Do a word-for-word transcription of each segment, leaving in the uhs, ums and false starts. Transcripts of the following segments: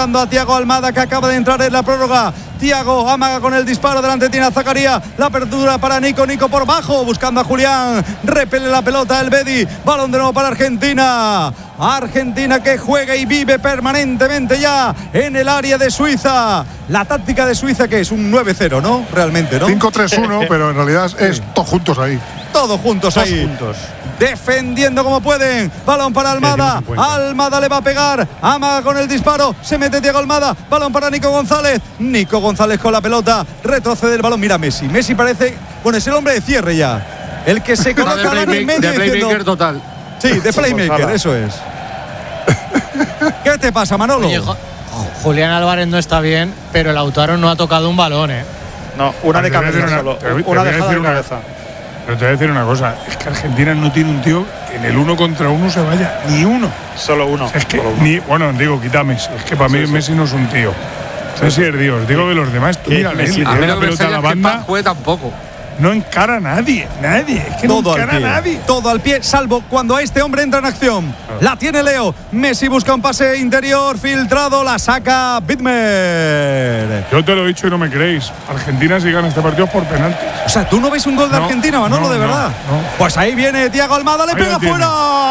buscando a Thiago Almada, que acaba de entrar en la prórroga. Thiago amaga con el disparo, delante tiene a Zakaria, la apertura para Nico, Nico por bajo, buscando a Julián, repele la pelota el Bedi, balón de nuevo para Argentina. Argentina que juega y vive permanentemente ya en el área de Suiza. La táctica de Suiza, que es un nueve cero, ¿no? Realmente, ¿no? cinco tres uno, pero en realidad es sí. todos juntos ahí. Todos juntos todos ahí. Juntos. Defendiendo como pueden. Balón para Almada. Almada le va a pegar. Amaga con el disparo. Se mete Thiago Almada. Balón para Nico González. Nico González con la pelota. Retrocede el balón. Mira Messi. Messi parece. Bueno, es el hombre de cierre ya. El que se coloca en el medio. De playmaker diciendo, total. Sí, de playmaker, eso es. ¿Qué te pasa, Manolo? Oye, Julián Álvarez no está bien, pero Lautaro no ha tocado un balón, ¿eh? No, una de cabeza una, solo. Te, te una voy a dejada decir de una, cabeza. Pero te voy a decir una cosa. Es que Argentina no tiene un tío que en el uno contra uno se vaya. Ni uno. Solo uno. O sea, es que solo uno. ni, bueno, digo, quita Messi. Es que para sí, mí sí. Messi no es un tío. Messi es Dios. Digo que los demás, tú mira, a mí no me pelota a la banda. Que juegue tampoco. No encara a nadie, nadie, es que todo no encara al pie, a nadie. todo al pie, salvo cuando este hombre entra en acción. La tiene Leo. Messi busca un pase interior filtrado, la saca Bitmer. Yo te lo he dicho y no me creéis. Argentina si gana este partido es por penaltis. O sea, ¿tú no ves un gol de no, Argentina, Manolo, no, de verdad? No, no. Pues ahí viene Thiago Almada, le ahí pega fuera.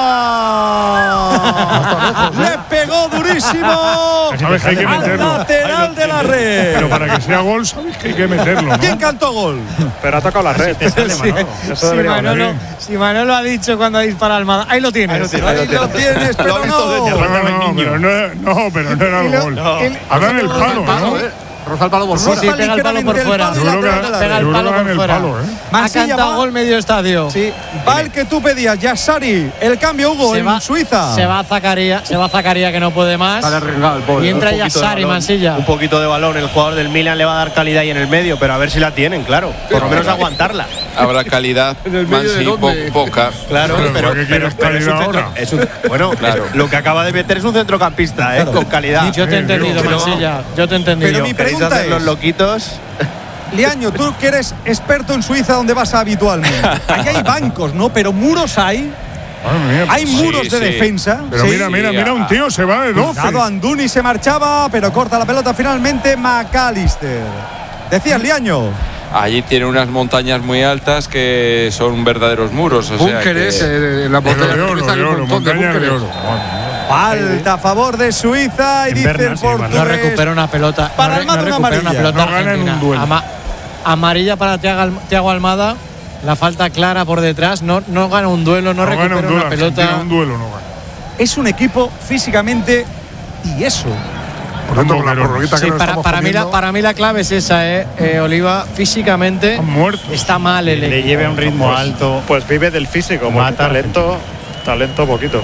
Le pegó durísimo. Sabes que hay que al meterlo. lateral de la red. Pero para que sea gol, sabes que hay que meterlo, ¿no? ¿Quién cantó gol? Pero ha tocado la red. Si, si, Manolo, si Manolo ha dicho cuando ha disparado Almada, ahí lo tienes. Ahí lo tienes. Ahí lo tienes, pero no. No, no, pero no, no, pero no era el gol. Ahora en el palo, ¿no? Roza el palo por Sí, fuera. sí, pega el palo por fuera. Yo creo que Pega el yo creo palo que por en el fuera. palo, ¿eh? Ha Mansilla cantado va. gol medio estadio. Sí, va el que tú pedías, Yassari. El cambio, Hugo, Se en va, Suiza. Se va a Zakaria, se va a Zakaria que no puede más. Está derrengado el pobre. Y entra Un poquito de Yassari, balón, Mansilla. Un poquito de balón. El jugador del Milan le va a dar calidad ahí en el medio, pero a ver si la tienen, claro. Por lo menos aguantarla. Habrá calidad, ¿En el medio de Mansi, po- dónde? poca. Claro, Pero, pero, ¿para qué pero, quieres pero es un calidad centro- ahora? es un- bueno, Claro. es- lo que acaba de meter es un centrocampista, ¿eh? Con calidad. Yo te he Eh, entendido, pero- Mansilla. Yo te he entendido. Pero mi ¿Queréis pregunta hacer los es- loquitos? Liaño, tú que eres experto en Suiza, donde vas habitualmente. Ahí hay bancos, ¿no? Pero muros hay. Madre mía, Hay pues, muros sí, de sí. defensa. Pero Sí. mira, mira, Sí, mira, a- un tío se va de doce. Cuidado, Anduni se marchaba, pero corta la pelota finalmente McAllister. Decías, Liaño. Allí tiene unas montañas muy altas que son verdaderos muros. O sea Búnkeres, que- eh, en la De montaña oro, de de hay un oro, montón de montaña de búnkeres. oro. Falta a favor de Suiza y dice el Inverna, sí, Inverna. No portugués. recupera una pelota. Para no, re- Almada no una recupera una amarilla. pelota No gana en argentina. un duelo. Ama- amarilla para Thiago Al- Thiago Almada. La falta clara por detrás. No, no gana un duelo, no, No gana recupera un duelo, una pelota. Argentina un duelo no gana. Es un equipo físicamente tieso. Por tanto, con la Pero- prorroguita que Sí, nos para, estamos para, mí la, comiendo, para mí la clave es esa, eh, eh, Oliva. Físicamente están muertos. está mal el Le equipo. lleve a un ritmo Pues- alto. Pues vive del físico. Mata talento, talento poquito.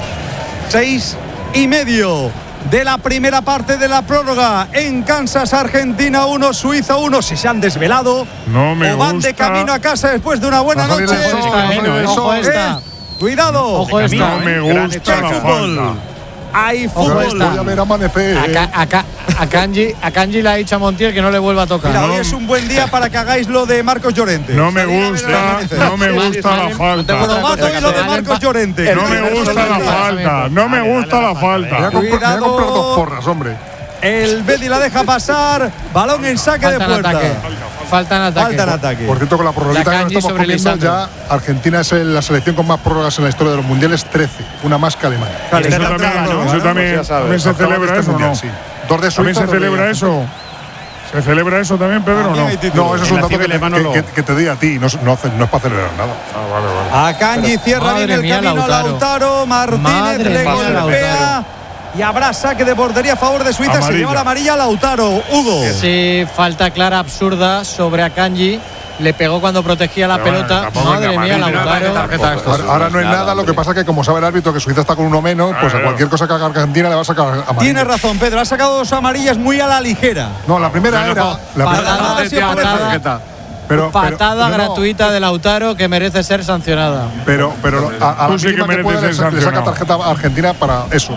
Seis y medio de la primera parte de la prórroga. En Kansas, Argentina uno, Suiza uno. Si se han desvelado No me o van gusta. de camino a casa después de una buena Va a salir noche. el sol, Ojo va a esta, salir eh, el ojo sol. esta. Eh, Cuidado. Ojo esta. No me Gran gusta Hay la fútbol. falta. Hay Ojo fútbol. esta. Voy a ver amanecer. A, Ka- a, Ka- a Kanji, a Kanji le ha dicho a Montiel que no le vuelva a tocar. Mira, No. hoy es un buen día para que hagáis lo de Marcos Llorente. No me Salir a ver el gusta, amanecer. no me gusta la falta. Probato y lo de Marcos Llorente. No me gusta la falta, no me gusta la dale, falta. dale, Voy a comprar- voy a Cuidado. comprar dos porras, hombre. El Bedi la deja pasar. Balón en saque de Falta en puerta. ataque. Falta en ataque. Falta en ataque. Por cierto, con la prórroga La que nos Kanji estamos sobre comiendo, Lisandro. ya Argentina es el- la selección con más prórrogas en la historia de los mundiales, trece. Una más que Alemania. Vale, Eso esta también, es la eso prórroga, ¿no? también, Pues ya sabes. también se Acaba de celebra este ¿eh? eso, ¿no? ¿no? Sí. Dos de Pues Suiza. ¿También se dos de eh. celebra Argentina. eso? ¿Se celebra eso también, Pedro, o También no? hay título. No, eso es En un la dato que, Cibele, te- Manolo. que- que te di a ti, no, no, hace- no es para celebrar nada. Ah, vale, vale. A Kanji cierra Madre bien el mía, camino Lautaro. Lautaro. Martínez Madre le mía, golpea. Lautaro. Y habrá saque de portería a favor de Suiza. Se Amarilla. lleva la amarilla Lautaro. Hugo. Sí, falta clara absurda sobre Akanji. Le pegó cuando protegía la Pero bueno, pelota. tampoco es Madre de mía, amarilla. Lautaro. Tarjeta esta. Ahora, ahora no es nada, lo que hombre. pasa que como sabe el árbitro que Suiza está con uno menos, pues a Claro. cualquier cosa que haga Argentina le va a sacar amarilla. Tiene razón, Pedro. Ha sacado dos amarillas muy a la ligera. No, la primera No, no, era. no. La primera- Patada. Tarjeta, si aparece. tarjeta. pero, pero- Patada no, no, gratuita de Lautaro que merece ser sancionada. Pero, pero a, a la Tú sí que mínima que, mereces pueda le, ser sa- le saca sancionado. tarjeta a Argentina para eso.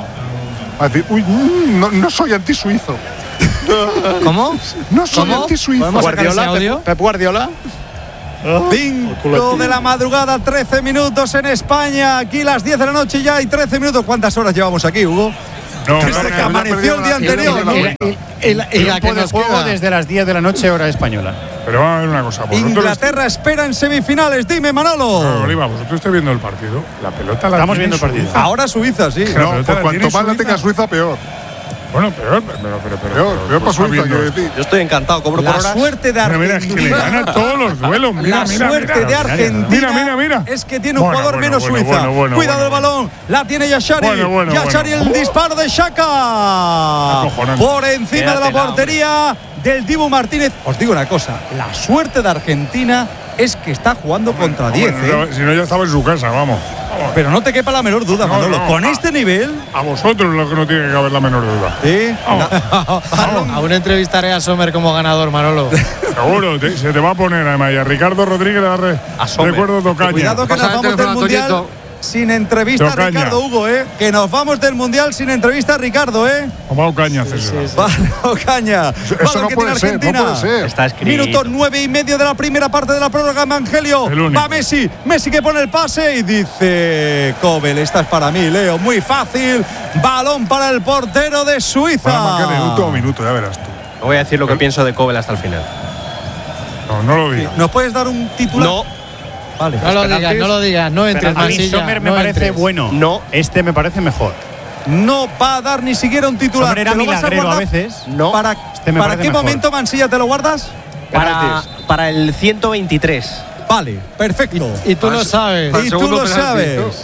A decir, uy, mm, no, no soy anti-suizo. ¿Cómo? No soy ¿Cómo? anti-suizo. ¿Podemos sacar ese Guardiola, audio? Pep, Pep Guardiola. Cinco de la madrugada, trece minutos en España. Aquí las diez de la noche ya hay trece minutos. ¿Cuántas horas llevamos aquí, Hugo? No, Desde no, que no, amaneció el día Y- anterior, ¿no? Y, y- y la- y la que Tiempo de nos juego queda. desde las diez de la noche, hora española. Pero vamos a ver una cosa. Vosotros Inglaterra espera en semifinales. Dime, Manolo. No, Oliva, vosotros estáis viendo el partido. La pelota la Estamos tiene viendo el partido. Suiza. Ahora Suiza, sí. La No, pelota pues la cuanto tiene más la Suiza. tenga Suiza, peor. Bueno, peor, pero, pero, pero, pero, Peor, pero, peor para pues Suiza, sabiendo- quiero decir. Yo estoy encantado, cobro por La horas. suerte de Mira, mira, es que le Argentina. gana todos los duelos. Mira, La mira, suerte mira. de Argentina Mira, mira, mira. es que tiene un Bueno, jugador bueno, menos bueno, Suiza. bueno, bueno, Cuidado bueno, el balón, la tiene Yashari. Bueno, bueno, Yashari bueno. el disparo de Shaka. Acojonante. Por encima de la Quédatela, portería del Dibu Martínez. Os digo una cosa, la suerte de Argentina es que está jugando contra diez, Bueno, ¿eh? no, si no, ya estaba en su casa, vamos. Vamos. Pero no te quepa la menor duda, No, Manolo. no, Con a- este nivel, A vosotros lo que no tiene que caber la menor duda. ¿eh? Aún aún entrevistaré a Sommer como ganador, Manolo. Seguro, te- se te va a poner además. Y a Ricardo Rodríguez le da re- Asome. recuerdo tocaña. Cuidado que nos Pásale el vamos del teléfono a Mundial Toñeto. sin entrevista a Tocaña. Ricardo Hugo, ¿eh? Que nos vamos del Mundial sin entrevista a Ricardo, ¿eh? O va a Ocaña, César. Vale, Ocaña. Eso Balón no que puede tiene ser, no Argentina. puede ser. Está escrito. Minuto nueve y medio de la primera parte de la prórroga, Evangelio. El único. Va Messi, Messi que pone el pase y dice Kobel, esta es para mí, Leo, muy fácil. Balón para el portero de Suiza. Para marcar el último minuto, ya verás tú. No voy a decir lo que pienso de Kobel hasta el final. No, no lo digas. ¿Nos puedes dar un titular? No, Vale. No lo digas, no lo digas, no entres, A mí Mansilla. Sommer me no parece entres. bueno. No. Este me parece mejor. No va a dar ni siquiera un titular. Sommer era ¿Te lo vas a milagrero a guardar? veces. no. ¿Para, Este me ¿para parece qué mejor. momento, Mansilla, te lo guardas? Para, para el ciento veintitrés. Vale, perfecto. Y tú lo sabes. Al Y tú segundo lo penalti, sabes.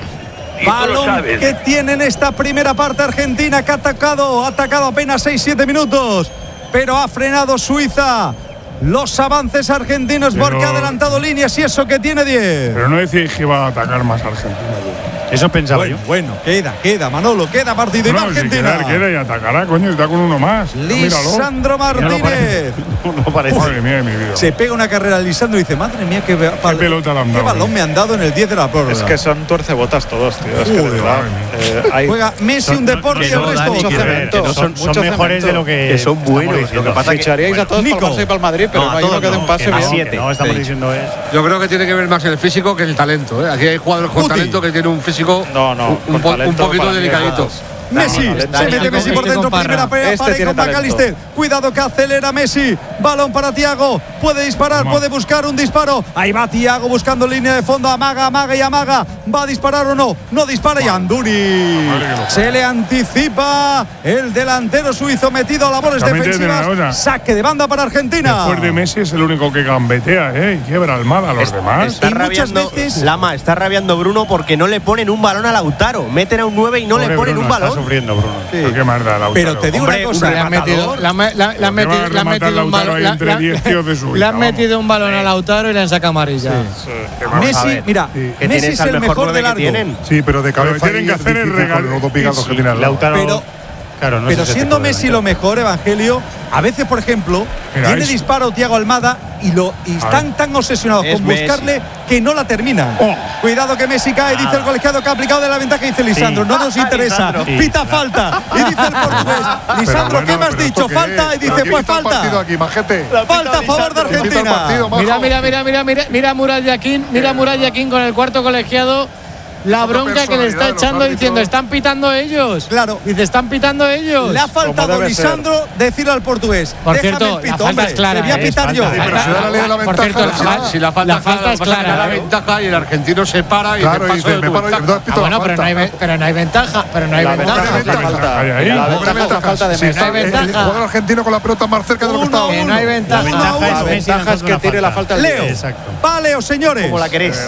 Balón que tiene en esta primera parte Argentina, que ha atacado, ha atacado apenas seis siete minutos, pero ha frenado Suiza los avances argentinos Pero- porque ha adelantado líneas y eso que tiene diez. Pero no decíais que iba a atacar más a Argentina. Eso pensaba Bueno, yo. bueno, queda, queda, Manolo, queda partido y va No, si Argentina. quedar quiere y atacará, coño, está con uno más. Míralo. Lisandro Martínez. No parece. Madre mía de mi vida. Se pega una carrera Lisandro y dice, madre mía, qué, bal- pelota le han qué dado, balón eh. me han dado en el diez de la prórroga. Es que son tuercebotas todos, tío. Es que de Joder, verdad. madre eh, hay Juega Messi Son- un deporte que y el no, resto Dani, mucho que ver, cemento, que no son, mucho son mejores cemento. de lo que, Que son estamos buenos. Lo diciendo. que pasa que ficharíais a todos Nico. para el Barça y para el Madrid, pero No, no, a hay uno todos que dé no, un pase que no. bien. siete, Que no, estamos te he dicho. diciendo es. Yo creo que tiene que ver más el físico que el talento. ¿eh? Aquí hay jugadores con Guti. talento que tienen un físico No, no, un, con un po- un talento poquito para mí delicadito. es- Messi, Dani, se Dani, mete Dani, Messi con- por este dentro, con primera Parra. pelea Este para tiene con talento. McAllister. Cuidado que acelera Messi. Balón para Thiago. Puede disparar, Toma. puede buscar un disparo. Ahí va Thiago buscando línea de fondo. Amaga, amaga y amaga. ¿Va a disparar o no? No dispara y Anduni. madre que lo Se le anticipa el delantero suizo metido a labores También tiene una defensivas. cosa. Saque de banda para Argentina. Después de Messi es el único que gambetea, ¿eh? Y quiebra Almada a los Es- demás. Está Y muchas rabiando, veces- Lama, está rabiando Bruno porque no le ponen un balón a Lautaro. Meten a un nueve y no Pobre le ponen Bruno, un Está balón. sufriendo, Bruno. Pero qué más da, Lautaro. Pero te digo Hombre, una un cosa. Le han metido, le han me- le han- le han ¿Por qué va a metido, le han rematar metido un Lautaro balón. ahí le- entre le- diez tíos de Suiza, Le han vamos? metido un balón a Lautaro y le han sacado amarilla. Vamos a Messi, ver. mira, Sí. Que Messi tienes es al el mejor mejor de nueve que largo. tienen. Sí, pero de Lo que cabeza tienen que ahí es hacer es difícil regal- con los dos picados Sí, que tiene al lado. Lautaro. Pero- claro, no Pero es ese siendo tipo de Messi lo delantero. mejor, Evangelio, a veces, por ejemplo, Mira, tiene es- disparo Thiago Almada y, lo, y están tan obsesionados Es con Messi. buscarle que no la terminan. Oh. Cuidado que Messi cae, dice el colegiado que ha aplicado de la ventaja, dice Lisandro, no nos interesa, Lisandro. Sí, pita claro. falta. Y dice el portugués, Pero Lisandro, bueno, ¿qué me has pero dicho? ¿esto qué Falta. es? Y dice, ¿Quién pues quita el partido falta. aquí, majete? Falta a favor de ¿Quién quita el partido, Argentina. majo? Mira, mira, mira, mira, mira, mira a Murat Yakin, mira a Murat Yakin con el cuarto colegiado. La Poca bronca que le está personalidad de los echando árbitros. diciendo, están pitando ellos. Claro. Dice, están pitando ellos. Le ha faltado debe Lisandro decirle al portugués. Por déjame cierto, el pito, la falta hombre, es clara. te voy a ¿eh? pitar yo. falta, Sí, pero si da la ley de la Por ventaja, cierto, la, si fal- la- Si la falta, la falta es claro, pasa que da la clara. ¿eh? ventaja y el argentino se para y Claro, dice, y paso dice, de me tu paro y ventaja. me Ah, pito la bueno, pero no, hay, falta. ve- pero no hay ventaja. Pero no hay La ventaja. ventaja es la falta. Hay ahí. La Poca ventaja es la ventaja. falta de Si Messi. está No hay el- el ventaja. jugador argentino con la pelota más cerca de lo que Uno a estaba. Que no hay uno. ventaja. La Uno a ventaja uno. es Messi, La ventaja es nosotros que una tire la falta. falta de Leo, Exacto. vale, señores. Como la queréis.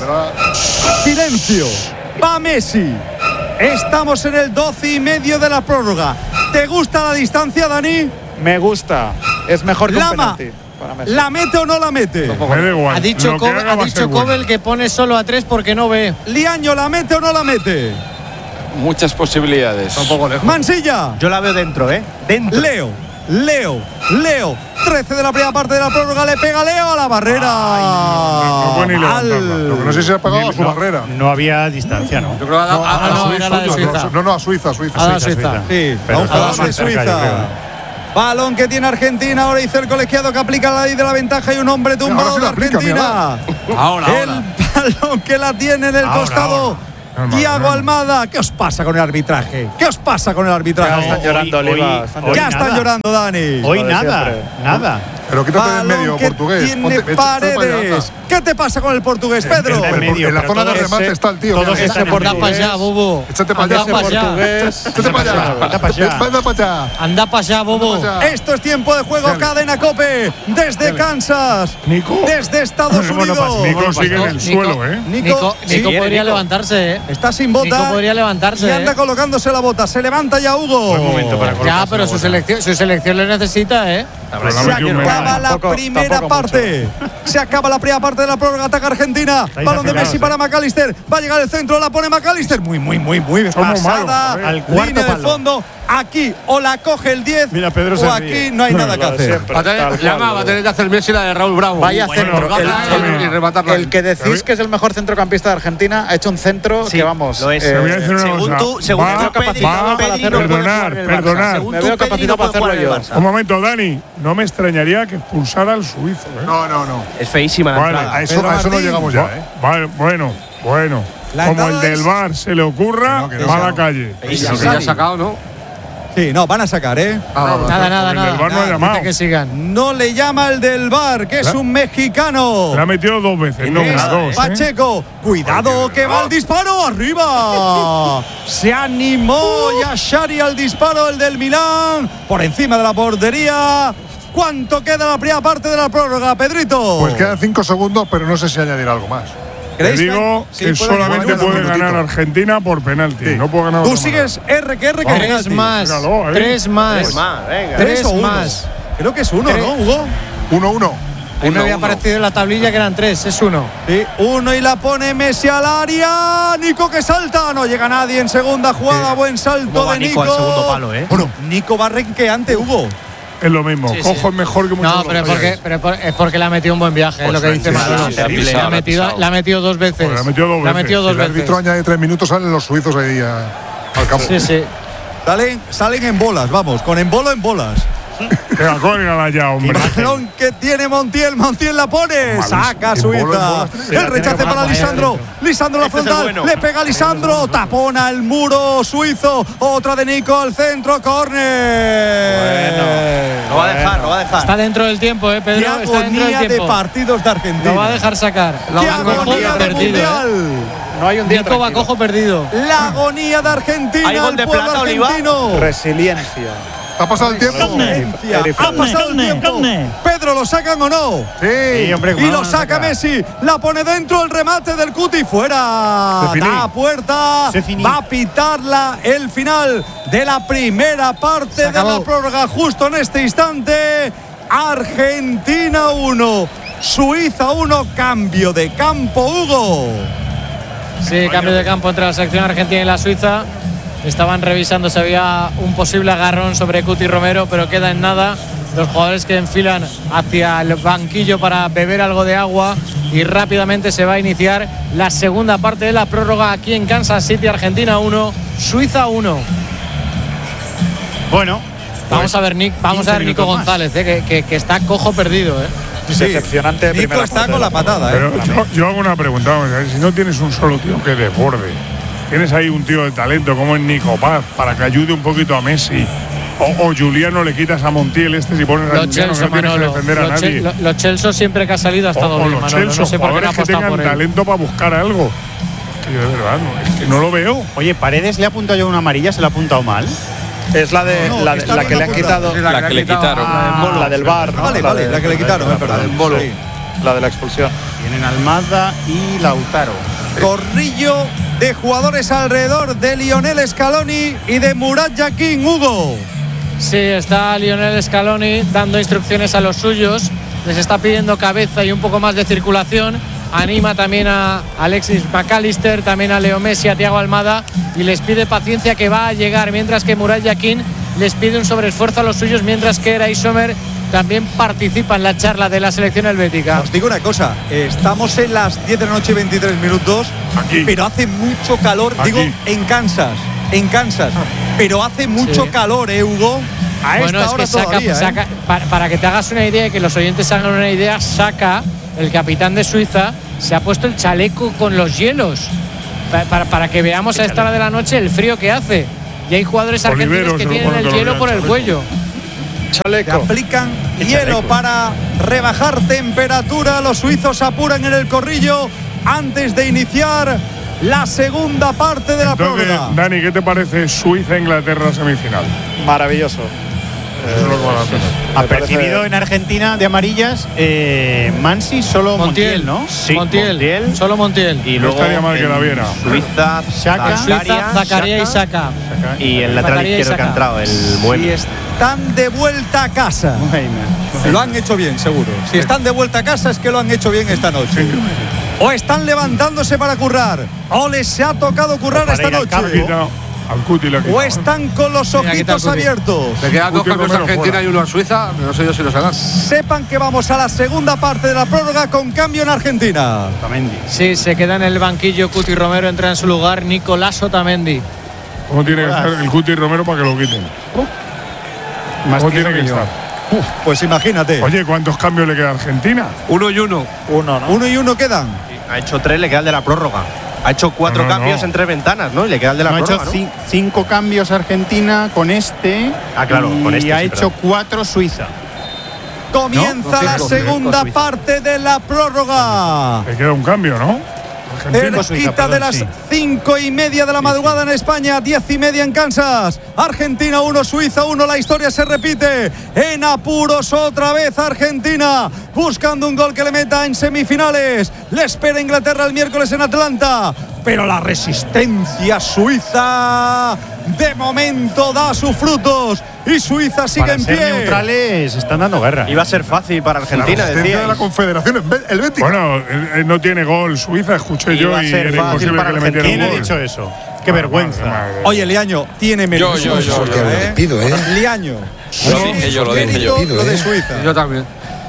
Silencio. Va Messi. Estamos en el doce y medio de la prórroga. ¿Te gusta la distancia, Dani? Me gusta. Es mejor que un Lama. penalti para Messi. ¿La mete o no la mete? Me da igual. Ha dicho, Lo que Kobe- haga ha va a dicho ser bueno. Kobel que pone solo a tres porque no ve. Liaño, ¿la mete o no la mete? Muchas posibilidades. Está un poco lejos. Mansilla. Yo la veo dentro, ¿eh? Dentro. Leo, Leo, Leo. trece de la primera parte de la prórroga. Le pega Leo a la barrera. no puede ni levantarla. Lo que no sé si ha pegado a su No, barrera. no había distancia, ¿no? Yo creo que ha dado a- ah, a- no, era la de No, Suiza. No, no, a Suiza, Suiza. A la Suiza. Suiza. Sí, Pero a un estaba jugador de más cerca, yo Suiza. creo. Balón que tiene Argentina. Ahora dice el colegiado que aplica la ley de la ventaja y un hombre tumbado ahora sí de la aplica, Argentina. Ahora, El ahora. balón que la tiene en el Ahora, costado. ahora. Tiago Almada. ¿Qué os pasa con el arbitraje? ¿Qué os pasa con el arbitraje? Ya están llorando, hoy, Oliva. hoy, Están hoy ya llorando. están nada. llorando, Dani. Hoy Lo de nada, siempre. nada. Pero quítate del Balón medio, que portugués. tiene Ponte- échate para allá, Paredes. anda. ¿Qué te pasa con el portugués, Pedro? Está en medio, En la pero zona de todos remate ese- está el tío. todos mira. están Ese en Anda medio. para allá, Bobo. Échate para Anda allá. para allá. Portugués. Échate para allá. Anda para allá. Anda para allá. Anda para allá, Bobo. Anda para allá. Esto es tiempo de juego, cadena Cope, desde Kansas, Nico. desde Estados Bueno, Unidos. pasa, Nico sigue en el Nico, suelo, ¿eh? Nico, Nico, sí, Nico viene, podría Nico. levantarse, ¿eh? está sin bota. Nico podría levantarse, y anda ¿eh? colocándose la bota. Se levanta ya Hugo. Buen momento para Ya, colocarse pero la su bota. selección, su selección le necesita, ¿eh? Pero le ha Se metido un acaba mensaje. la Tampoco- primera tampoco parte. Se acaba la primera parte de la prórroga. Ataca Argentina. Estáis Balón de afilados, Messi eh. para McAllister. Va a llegar el centro. La pone McAllister. Muy, muy, muy, muy Somos pasada. malos, joder. Al cuarto Línea de palo. fondo. Aquí o la coge el diez. Mira, Pedro se o ríe. aquí no hay nada que Lo de hacer. siempre, Va a tener- tal la cual, va a lo de- tener que hacer Messi la de Raúl Bravo. Vaya Bueno, centro. colgarla El- y rematarla. El que decís que es el mejor centrocampista de Argentina ha hecho un centro Sí, que vamos. lo es. eh, Te voy a decir una según cosa. tú, según Va- tú, Pedri, capacitado no, para Pedri hacerlo. no puede Perdonar, jugar en el Barça. perdonar. Según Me tú, veo Pedri capacitado no para puede jugar en el hacerlo yo. Barça. Un momento, Dani. No me extrañaría que expulsara al suizo, ¿eh? No, no, no. Es feísima la Vale, entrada. A eso, Pedro a eso no Martín. llegamos ya, ¿eh? Vale, bueno, bueno. La Como el entrada del es- Bar se le ocurra, Que no, que no, va a que la no. calle. Y ya se ha sacado, ¿no? Sí, no, van a sacar, ¿eh? Ah, va, va. Nada, nada, Porque el nada. del VAR no ha Nada, llamado. dice que sigan. No le llama el del bar, que es ¿La? un mexicano. Le ha metido dos veces, no Es una, dos. ¿eh? Pacheco, cuidado que va el disparo arriba. Se animó Yashari al disparo, el del Milán, por encima de la portería. ¿Cuánto queda la primera parte de la prórroga, Pedrito? Pues quedan cinco segundos, pero no sé si añadir algo más. Te ¿Creéis digo sí, que puede solamente ganar puede un ganar minutito. Argentina por penalti. Sí. No puede ganar Tú de otra sigues R que R que Vamos. Tres penalti. más. Míralo, ¿eh? Tres más. Es más, venga. Tres Tres o uno. más. Creo que es uno, Tres. ¿no, Hugo? uno uno. Ahí me Uno, había uno. aparecido en la tablilla que eran tres, es uno. Sí, uno y la pone Messi al área. Nico que salta. No llega nadie en segunda jugada. Buen salto ¿Cómo va de Nico Nico. al segundo palo, eh? Bueno, Nico va renqueante, Hugo. Es lo mismo. Sí, sí. Cojo es mejor que muchos No, de pero, los es porque, países. pero es por- es porque le ha metido un buen viaje, es lo que dice sí, Manolo. sí, sí, sí, Le pisado, ha metido, pisado. le ha metido dos veces. Pues le ha metido dos Le ha veces. metido Si dos el árbitro veces. añade tres minutos, salen los suizos ahí a- al campo. Sí, sí. Salen, salen en bolas, vamos, con embolo en bolas. Venga, córgala ya, hombre. Balón que tiene Montiel, Montiel la pone, saca En bola, en Suiza. bola. El rechace para Lisandro. Lisandro la Este es el frontal, bueno. le pega a Lisandro, tapona el muro suizo. Otra de Nico al centro, córner. No va a dejar, no va a dejar. Está dentro del tiempo, eh, Qué Pedro. Está dentro agonía del de tiempo. partidos de Argentina. Lo va a dejar sacar. Qué Bacojo agonía de perdido, eh. mundial. No hay un día Nico tranquilo. Bacojo perdido. La agonía de Argentina. ¿Hay gol el de pueblo plata, Oliva? argentino. Resiliencia. ¿Ha pasado el tiempo? Resiliencia. Ha pasado el tiempo. Pedro, ¿lo sacan o no? Sí. Sí, hombre, ¿cómo Y no lo van a saca sacar? Messi, la pone dentro, el remate del Cuti fuera. Se finí. Da puerta, Se finí. va a pitarla el final de la primera parte de acabó. la prórroga justo en este instante. Argentina uno, Suiza uno, cambio de campo, Hugo. Sí, cambio de campo entre la selección argentina y la Suiza. Estaban revisando si había un posible agarrón sobre Cuti Romero, pero queda en nada. Los jugadores que enfilan hacia el banquillo para beber algo de agua y rápidamente se va a iniciar la segunda parte de la prórroga aquí en Kansas City. Argentina uno, Suiza uno. Bueno, Vamos a ver, Nick, vamos quince a ver Nico minutos más. González, eh, que, que- que está cojo perdido. Eh. Decepcionante Nico primera está parte con de la patada, Pero ¿eh? yo, yo hago una pregunta. Vamos a ver, si no tienes un solo tío que desborde, tienes ahí un tío de talento como es Nico Paz para que ayude un poquito a Messi. O, o Juliano le quitas a Montiel este si pones a Los Juliano, Chelsea, no tienes que Manolo. defender a Los, nadie. Chel- lo- los Chelsea siempre que ha salido ha o, estado o bien, los Manolo. Chelsea, No sé por qué no ha jugadores que apostado tengan por él. talento para buscar algo. Que yo de verdad no, es que no lo veo. oye, Paredes le ha apuntado yo una amarilla, se la ha apuntado mal. Es la de No, la, está la bien que le han apuntado. quitado. Sí, la, que le quitaron. Ah, la del bar, ¿no? Vale, vale, de- la que le quitaron, es verdad. Sí. La de la expulsión. Tienen Almada y Lautaro. Corrillo de jugadores alrededor de Lionel Scaloni y de Murat Yakin, Hugo. Sí, está Lionel Scaloni dando instrucciones a los suyos. Les está pidiendo cabeza y un poco más de circulación. Anima también a Alexis McAllister, también a Leo Messi, a Thiago Almada y les pide paciencia que va a llegar, mientras que Murat Yakin les pide un sobreesfuerzo a los suyos, mientras que Eray Sommer también participa en la charla de la selección helvética. Os digo una cosa, estamos en las diez de la noche y veintitrés minutos, Aquí. pero hace mucho calor, Aquí. digo, en Kansas, en Kansas, pero hace mucho Sí. calor, ¿eh, Hugo? A Bueno, esta es hora que saca, todavía, ¿eh? saca- para, para que te hagas una idea y que los oyentes se hagan una idea, saca el capitán de Suiza, se ha puesto el chaleco con los hielos. pa- para, para que veamos a esta hora de la noche el frío que hace. Y hay jugadores argentinos Oliveros que se lo tienen pone el todos los hielo días, por el chaleco. cuello. Le Chaleco. aplican Qué hielo chaleco. para rebajar temperatura. Los suizos apuran en el corrillo antes de iniciar la segunda parte de la Entonces, prórroga. Dani, ¿qué te parece Suiza-Inglaterra semifinal? Maravilloso. Eso es lo que van a hacer. Apercibido en Argentina de amarillas, eh, Mansi solo Montiel, ¿no? Sí, Montiel, Montiel. solo Montiel. Y No luego estaría mal que en la viera. Suiza, Xhaka. Zakaria, Suiza, Zakaria y Saka. Y el lateral Zakaria y izquierdo que ha Saka. entrado, el Si Mueble. están de vuelta a casa. Bueno. Lo han hecho bien, seguro. Si están de vuelta a casa es que lo han hecho bien esta noche. O están levantándose para currar. O les ha tocado currar para esta ir al noche. campo. Quita al Cuti le ha O quitado, ¿eh? están con los Mira, quita ojitos el Cuti. abiertos. Le quedan dos Guti cambios a Romero Argentina fuera. y uno a Suiza. No sé yo si los harán. Sepan que vamos a la segunda parte de la prórroga con cambio en Argentina. Otamendi. Sí, se queda en el banquillo Cuti Romero, entra en su lugar Nicolás Otamendi. ¿Cómo tiene que estar el Cuti Romero para que lo quiten? Más ¿Cómo que tiene que yo. estar? Pues imagínate. Oye, ¿cuántos cambios le queda a Argentina? Uno y uno. Uno, ¿no? Uno y uno quedan. Ha hecho tres, le queda el de la prórroga. Ha hecho cuatro No, no, cambios no. en tres ventanas, ¿no? Y le queda el de la No, ha hecho prórroga, ¿no? ci- cinco cambios Argentina con este. Ah, claro, y con este, ha sí, hecho perdón. cuatro Suiza. Comienza No, la cinco, segunda cinco, parte de la prórroga. Le queda un cambio, ¿no? Argentina. Cerquita perdón, de las sí. cinco y media de la madrugada en España, diez y media en Kansas. Argentina uno, Suiza uno. La historia se repite. En apuros otra vez Argentina, buscando un gol que le meta en semifinales. Le espera Inglaterra el miércoles en Atlanta. Pero la resistencia suiza de momento da sus frutos. Y Suiza sigue Para en ser pie. neutrales están dando guerra. Iba a ser fácil para La Argentina, resistencia decía. de la Confederación, el Betis. Bueno, eh, eh, no tiene gol Suiza, escuché Iba yo, a y ser era fácil imposible para que le metieran ¿Quién un ha gol. dicho eso? Qué Madre, vergüenza. madre. Oye, Liaño, tiene mérito. Yo, yo, yo, Suiza, yo. ¿eh? pido, ¿eh? Liaño. Lo dije yo, lo dije Mérito yo. lo de Suiza. Yo también.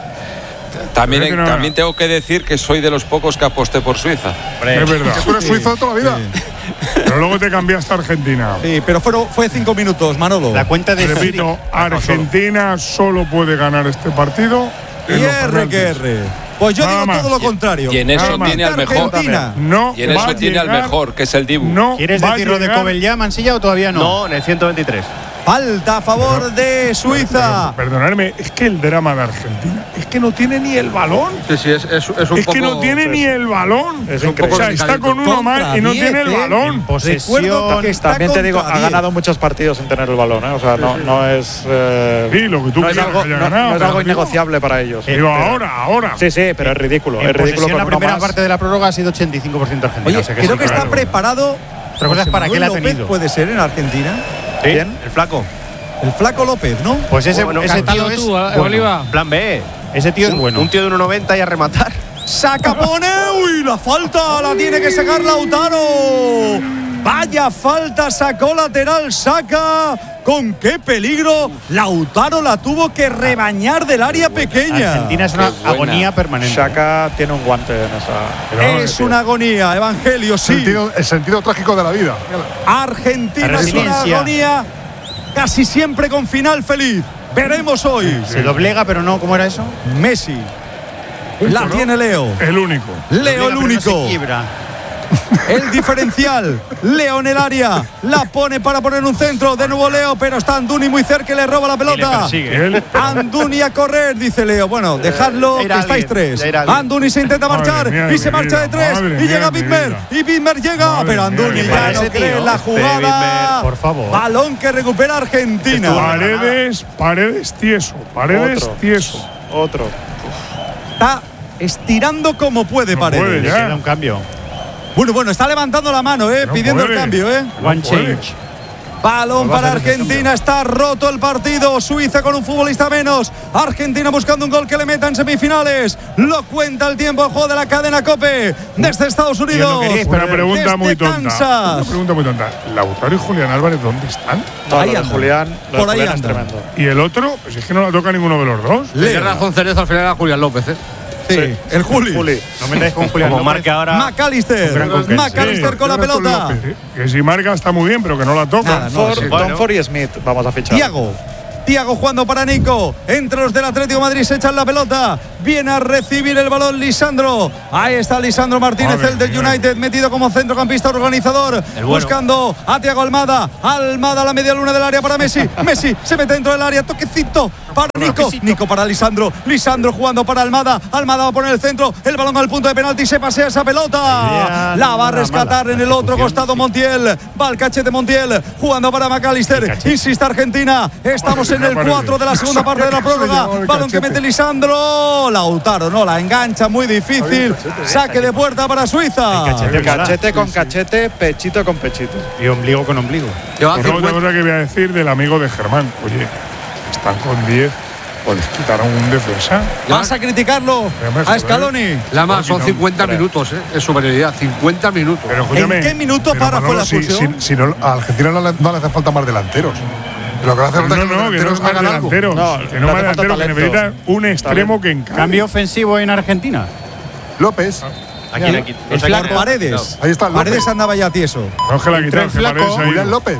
También, Pero es que no- también tengo que decir que soy de los pocos que aposté por Suiza. Es verdad. Que tú eres suizo de toda la vida. Pero luego te cambiaste a Argentina. Sí, pero fueron, fue cinco minutos, Manolo. La cuenta de Repito, Argentina solo puede ganar este partido. en Y los R penaltis. que R. Pues yo Nada digo más. todo lo contrario. Y en eso Nada tiene más. al mejor. Argentina. No Y en va eso a tiene al llegar- mejor, que es el Dibu. No ¿Quieres va a decirlo de llegar- Cobel ya, Mansilla, o todavía no? No, en el ciento veintitrés. Falta a favor de Suiza. Pero, perdonadme, es que el drama de Argentina es que no tiene ni el balón. Sí, sí, es, es, es un Es poco. que no tiene ni el balón. Es un poco o sea, está con uno Contra más y no diez, tiene el ¿eh? balón. Posesión. Recuerdo que está También te digo, contra ha diez. ganado muchos partidos sin tener el balón, ¿eh? O sea, no, no es. eh, Sí, lo que tú no es quieras algo, que haya no- ganado, no es pero algo digo- innegociable para ellos. Digo, ahora, ahora. Sí, sí, pero es ridículo. En Es ridículo posesión, con la uno primera más. parte de la prórroga ha sido ochenta y cinco por ciento Argentina. Oye, o sea que creo sí, que está claro. preparado. Otra cosa es José para qué Manuel le ha López tenido. puede ser en Argentina. ¿Sí? ¿Quién? El flaco. El flaco López, ¿no? Pues ese, Bueno, ese tío Cántalo es tú, eh, bueno. Oliva. Plan B. Ese tío es Un- bueno. Un tío de uno noventa y a rematar. Saca, pone. Uy, la falta la tiene que sacar Lautaro. Vaya falta, sacó lateral, saca. Con qué peligro. Lautaro la tuvo que rebañar del área pequeña. Argentina es una Qué buena. agonía permanente. Shaka tiene un guante en esa. Es una agonía, Evangelio, sí. Sentido- el sentido trágico de la vida. Argentina La es una resiliencia. agonía casi siempre con final feliz. Veremos hoy. Se doblega, pero no, ¿cómo era eso? Messi. La ¿no? tiene Leo. El único. Leo Doblega, el pero no único. se quiebra. El diferencial. Leo en el área. La pone para poner un centro. De nuevo Leo, pero está Anduni muy cerca y le roba la Y le pelota. persigue. Él, Anduni a correr, dice Leo. Bueno, dejadlo, Ya que irá estáis alguien, tres. ya irá alguien. Anduni se intenta Madre marchar mía y de se mi marcha de vida, tres. madre Y mía llega de mi Bitmer. vida. Y Bitmer llega, Madre pero mía Anduni de mi ya vida. no Ese cree tío, en la este jugada. Bitmer, por favor. Balón que recupera Argentina. Paredes, Paredes tieso. Paredes Otro. tieso. Otro. Está estirando como puede, No Paredes. puede Le ya. queda un cambio. Bueno, bueno, está levantando la mano, eh, No pidiendo puede. el cambio, eh. No One puede. change. Balón No va a para hacer ese Argentina, está roto el partido. Suiza con un futbolista menos. Argentina buscando un gol que le meta en semifinales. Lo cuenta el tiempo el juego de la cadena COPE desde Estados Unidos. queréis, Una pregunta Desde muy tonta. Una Kansas. pregunta muy tonta. Lautaro y Julián Álvarez, ¿dónde están? No, Ahí lo de anda. Julián, lo de Por ahí Julián es anda. tremendo. ¿Y el otro? Pues es que no la toca ninguno de los dos. Tiene Leo. razón Cerezo, al final era Julián López, ¿eh? Sí, el Juli. Juli. No me metáis con Julián Como López. marque ahora. McAllister. gran conquista. McAllister Sí, con la yo no con pelota. López, ¿eh? Que si marca está muy bien, pero que no la toca. Nada, no, Ford, sí. Donford y Smith vamos a fichar. Tiago. Tiago jugando para Nico. Entre los del Atlético de Madrid se echan la pelota. Viene a recibir el balón Lisandro. Ahí está Lisandro Martínez, Madre el del mía. United, metido como centrocampista organizador. bueno. Buscando a Thiago Almada. Almada a la media luna del área para Messi. Messi se mete dentro del área. Toquecito para Nico. Nico para Lisandro. Lisandro jugando para Almada. Almada va a poner el centro. El balón al punto de penalti. Se pasea esa pelota. idea La va a no era rescatar mala, en el la otro ejecución, costado sí. Montiel. Va el cachete Montiel. Jugando para McAllister. Insiste Argentina. Estamos en el cuatro de la segunda parte de la prórroga. Balón que mete Lisandro. Lautaro, no, la engancha muy difícil. Saque de puerta para Suiza. El cachete. Cachete con cachete, pechito con pechito. Y ombligo con ombligo. Lleva Pero otra cincuenta cosa que voy a decir del amigo de Germán. Oye, están con diez, pues les quitaron un defensa. ¿Vas a criticarlo a Scaloni? La más, son No, cincuenta hombre. minutos, ¿eh? Es superioridad, cincuenta minutos. Pero escúchame, ¿En qué minuto pero para fue la si, expulsión? si- si no, a Argentina no le, no le hace falta más delanteros. Lo que le hace falta No, es que no, los que no delanteros es más hagan algo. delanteros. No, que no le más hace falta delanteros, que talento. necesitan un extremo que encaje. Cambio ofensivo en Argentina. López, ¿A quién aquí? No El sé flaco quién. Paredes. ahí está López. Paredes andaba ya tieso. No es que la quitaron, el que flaco, Paredes ha ido. Julián López.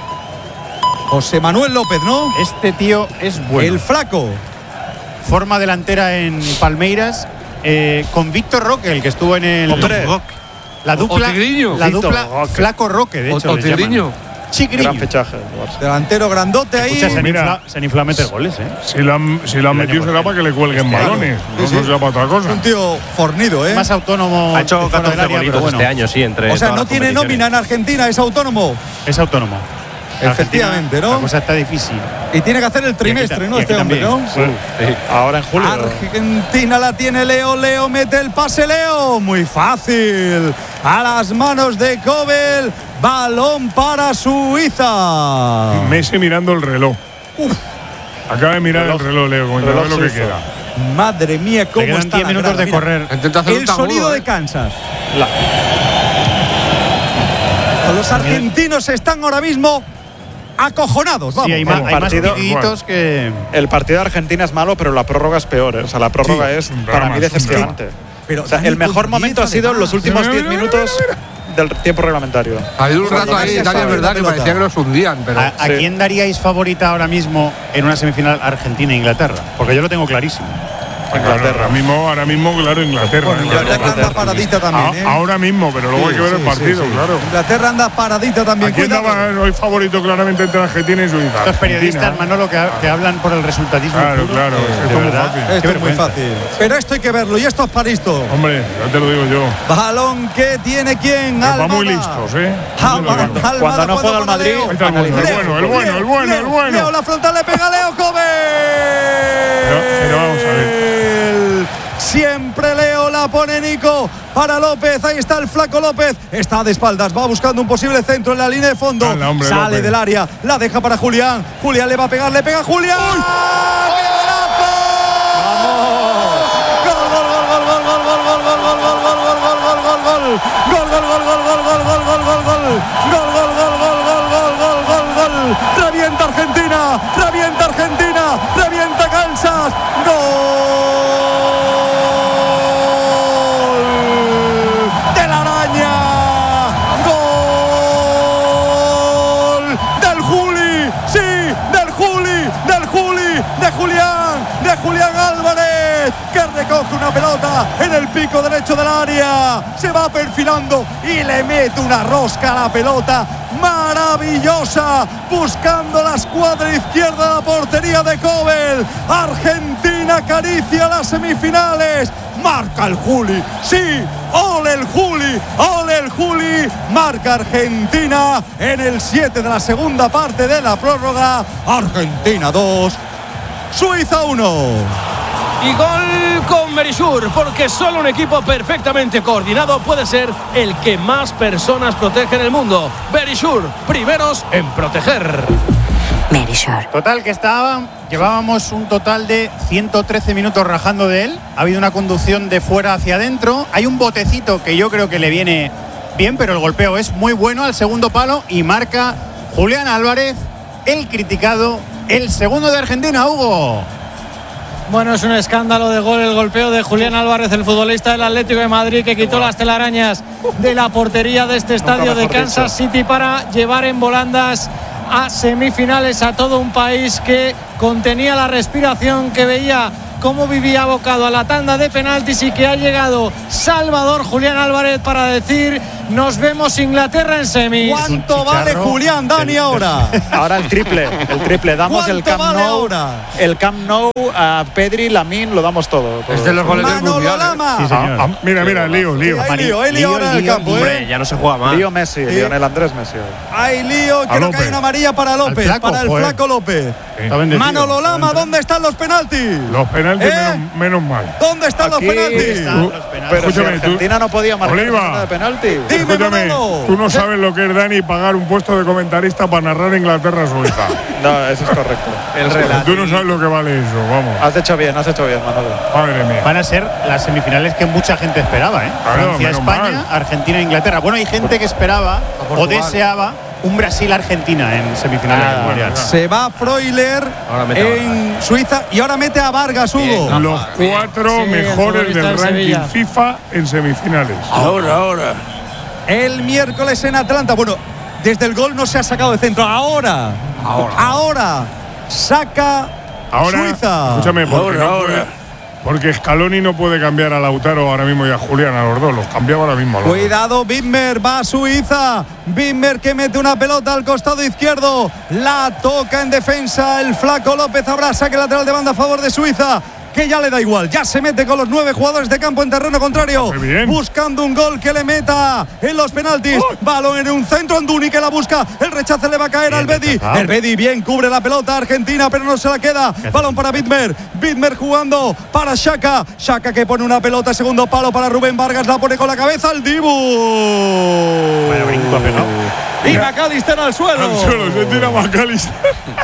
José Manuel López, ¿no? Este tío es bueno. El flaco. Forma delantera en Palmeiras eh, con Víctor Roque, el que estuvo en el. Hombre. La dupla. O Tigriño. La Víctor dupla Roque. Flaco Roque, de O- hecho. o les llaman. Tigriño. Chigriño. Gran fichaje. del Barça. Delantero grandote ahí. Escucha, se han Mira. infla- se han inflado a meter goles, ¿eh? Si lo han, si lo han El año metido será pasado. para que le cuelguen Este año. balones. Sí, No, sí. no será para otra cosa. Un tío fornido, ¿eh? Más autónomo. Ha hecho de fuera del catorce área, golitos pero bueno, este año, sí, entre O sea, todas no las tiene competiciones. nómina en Argentina, es autónomo. es autónomo. En Efectivamente, Argentina, ¿no? La cosa está difícil. Y tiene que hacer el Y aquí trimestre, ta- ¿no? y Este aquí hombre, ¿no? también. Sí. Ahora en julio. Argentina la tiene Leo, Leo mete el pase Leo, muy fácil, a las manos de Kobel, balón para Suiza. Messi mirando el reloj. Acaba de mirar el reloj, Leo, como reloj a ver lo que suizo. queda. Madre mía, Le cómo quedan está diez la minutos grada, de mira. correr. Intenta hacer un El tamudo, sonido ¿eh? de Kansas. La- Los argentinos están ahora mismo acojonados, vamos. Sí, hay, más, vamos. hay más Partido- titiditos que. El partido de Argentina es malo, pero la prórroga es peor. ¿eh? O sea, la prórroga Sí, es es un para drama, mí es un decepcionante. Pero O sea, Dani, el mejor con momento ha diez, sido en los además. últimos Mira, diez mira, minutos del tiempo reglamentario. Ha habido un Cuando rato ahí, García Dani, es sabe verdad la que pelota. parecía que los hundían, pero. ¿A, a Sí. quién daríais favorita ahora mismo en una semifinal Argentina-Inglaterra? Porque yo lo tengo clarísimo. Claro, ahora mismo, ahora mismo, claro, Inglaterra. Bueno, Inglaterra anda Inglaterra. paradita también, ¿eh? A- ahora mismo, pero luego hay que ver Sí, el sí, partido, sí, sí. claro. Inglaterra anda paradita también. Aquí Cuidado. andaba hoy favorito claramente entre Argentina y Suiza. Estos periodistas, Argentina. Manolo, que, que hablan por el resultadismo. Claro, puro, claro, eh, es que de esto es muy verdad. fácil. Esto Qué es muy vergüenza. fácil. Pero esto hay que verlo y esto es para esto. Hombre, ya te lo digo yo. Balón que tiene quién. Pero Almada. va muy listos, ¿eh? Almada, Muy listos. Almada Cuando no jugando juega el para Madrid, Leo. Ahí está el bueno, el Leo, bueno, el bueno, Leo, el bueno, el Leo, bueno. Leo, la frontal le pega a Leo Kobe. Pero- pero vamos a ver. Siempre Leo la pone Nico para López. Ahí está el flaco López. Está de espaldas. Va buscando un posible centro en la línea de fondo. Hala, hombre, Sale López. del área. La deja para Julián. Julián le va a pegar. Le pega a Julián. ¡Qué golazo! ¡Gol, gol, gol, gol, gol, gol, gol, gol, gol, gol, gol, gol, gol, gol, gol, gol, gol! Gol, gol, gol, gol, gol, gol, gol, gol, gol, gol. Gol, gol, gol, gol, gol, gol, gol, gol, gol. Revienta Argentina. Revienta Argentina. Revienta Kansas. Gol de la araña. Gol del Juli. Sí, del Juli, del Juli, de Julián, de Julián Álvarez, que recoge una pelota en el pico derecho del área. Se va perfilando y le mete una rosca a la pelota. Maravillosa, buscando la escuadra izquierda de la portería de Kobel. Argentina acaricia las semifinales. Marca el Juli, sí, ole el Juli, ole el Juli. Marca Argentina en el siete de la segunda parte de la prórroga. Argentina dos, Suiza uno. Y gol con Berisur, porque solo un equipo perfectamente coordinado puede ser el que más personas protege en el mundo. Berisur, primeros en proteger. Total, que estaban, llevábamos un total de ciento trece minutos rajando de él. Ha habido una conducción de fuera hacia adentro. Hay un botecito que yo creo que le viene bien, pero el golpeo es muy bueno al segundo palo y marca Julián Álvarez, el criticado, el segundo de Argentina, Hugo. Bueno, es un escándalo de gol el golpeo de Julián Álvarez, el futbolista del Atlético de Madrid, que quitó las telarañas de la portería de este estadio de Kansas City para llevar en volandas a semifinales a todo un país que contenía la respiración, que veía cómo vivía abocado a la tanda de penaltis y que ha llegado Salvador Julián Álvarez para decir nos vemos Inglaterra en semis. ¿Cuánto vale Julián, Dani, ahora? Ahora el triple, el triple. Damos el Camp vale Nou. Ahora? El Camp Nou a Pedri, Lamine, lo damos todo. todo. Es de los goles del Mundial. Lama. Sí, señor. Ah, ah, mira, mira, lío, lío. Sí, hay lío, hay lío ahora en el campo, Hombre, ¿eh? ya no se juega más. Lío Messi, Sí. Lionel Andrés Messi. Hay lío, creo López. que hay una amarilla para López, flaco, para el joder. flaco López. Sí. Manolo Lama, ¿dónde están los penaltis? Los penaltis, ¿Eh? menos, menos mal. ¿Dónde están Aquí los penaltis? están Tú- Pero si escúchame, tú- Argentina no podía marcar Oliva. nada de penalti. Dime, Escúchame, Manolo. tú no sabes lo que es, Dani, pagar un puesto de comentarista para narrar Inglaterra-Suiza. No, eso es correcto. El relato. Tú no sabes lo que vale eso, vamos. Has hecho bien, has hecho bien, Manolo. Madre mía. Van a ser las semifinales que mucha gente esperaba, ¿eh? Claro, Francia, menos España, mal. Argentina, Inglaterra. Bueno, hay gente que esperaba o Portugal. deseaba un Brasil-Argentina en semifinales Ah, del Mundial. bueno, Se va Freuler Ahora mete a en Suiza y ahora mete a Vargas, Hugo. Los cuatro Sí, el mejores futbolista del del ranking Sevilla. FIFA en semifinales. Ahora, ahora. El miércoles en Atlanta. Bueno, desde el gol no se ha sacado de centro. Ahora. Ahora. Ahora. Saca Ahora, Suiza. escúchame, porque, Ahora, no ahora. puede- porque Scaloni no puede cambiar a Lautaro ahora mismo y a Julián, a los dos. Los cambiaba ahora mismo. a los dos. Cuidado, Bimmer, va a Suiza. Bimmer que mete una pelota al costado izquierdo. La toca en defensa el flaco López. Habrá saque lateral de banda a favor de Suiza, que ya le da igual. Ya se mete con los nueve jugadores de campo en terreno contrario. Hace bien. Buscando un gol que le meta en los penaltis. Balón en un centro. Anduni que la busca. El rechace le va a caer al Bedi. rechazado. El Bedi bien cubre la pelota Argentina, pero no se la queda. Balón para Bidmer. Bidmer jugando para Xhaka. Xhaka que pone una pelota. Segundo palo para Rubén Vargas. La pone con la cabeza al Dibu. Vaya brinco ha pegado. Y McAllister al suelo. Al suelo, se tira McAllister.